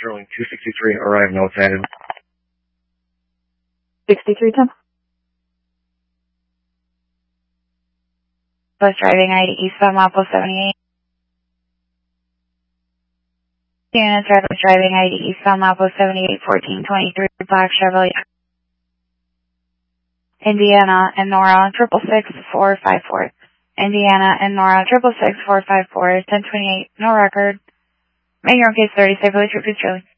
Sterling 263, arrive notes added. 6310. Bus driving ID eastbound Mapo 78. Units bus driving ID eastbound Mapo 78, 1423, black Chevrolet. Indiana and Nora 666454. Indiana and Nora 666454, 1028, no record. Making your case 30, stay police, repeat Charlie.